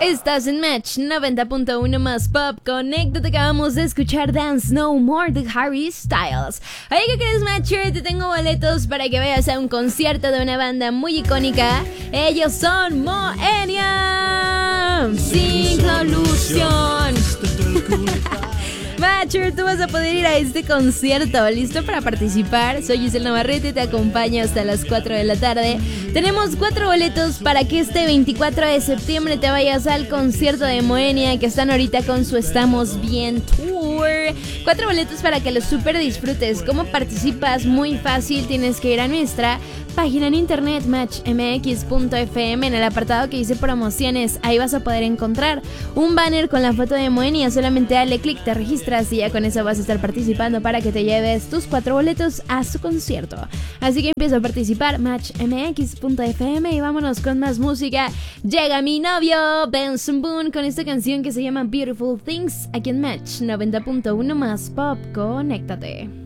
Estás en Match 90.1 más Pop. Conéctate, acabamos de escuchar Dance No More de Harry Styles. Oye, ¿qué crees, Matcher? Te tengo boletos para que vayas a un concierto de una banda muy icónica. Ellos son Moenia Sin Solución. Matcher, tú vas a poder ir a este concierto. ¿Listo para participar? Soy Giselle Navarrete, te acompaño hasta las 4 de la tarde. Tenemos 4 boletos para que este 24 de septiembre te vayas al concierto de Moenia, que están ahorita con su Estamos Bien Tour. 4 boletos para que los super disfrutes. ¿Cómo participas? Muy fácil, tienes que ir a nuestra página en internet, matchmx.fm, en el apartado que dice promociones. Ahí vas a poder encontrar un banner con la foto de Moenia. Solamente dale clic, te registras y ya con eso vas a estar participando para que te lleves tus 4 boletos a su concierto. Así que empieza a participar, matchmx.fm, y vámonos con más música. Llega mi novio Benson Boone con esta canción que se llama Beautiful Things, aquí en Match 90.1 más Pop. Conéctate.